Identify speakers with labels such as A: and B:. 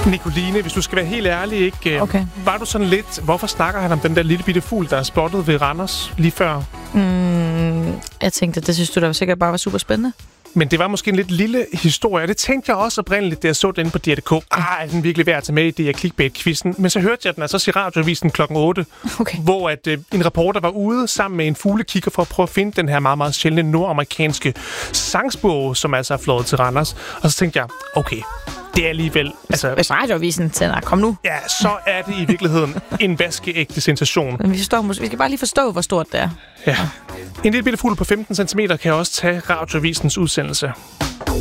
A: Nicoline, hvis du skal være helt ærlig, ikke? Okay. Var du sådan lidt... Hvorfor snakker han om den der lille bitte fugl, der er spottet ved Randers lige før?
B: Jeg tænkte, det synes du da sikkert bare var super spændende.
A: Men det var måske en lidt lille historie, og det tænkte jeg også oprindeligt, da jeg så den på DR.dk. Er den virkelig værd at tage med i det her clickbait-quizzen? Men så hørte jeg den altså i radioavisen kl. 8, hvor at, en reporter var ude sammen med en fuglekigger for at prøve at finde den her meget, meget sjældne nordamerikanske sangsbog, som altså er flået til Randers. Og så tænkte jeg, okay, det er alligevel... Altså,
B: hvis radioavisen tænder, kom nu.
A: Ja, så er det i virkeligheden en vaskeægte sensation.
B: Men vi skal bare lige forstå, hvor stort det er.
A: Ja. En lille bitte fugl på 15 cm kan også tage radioavisens udsendelse.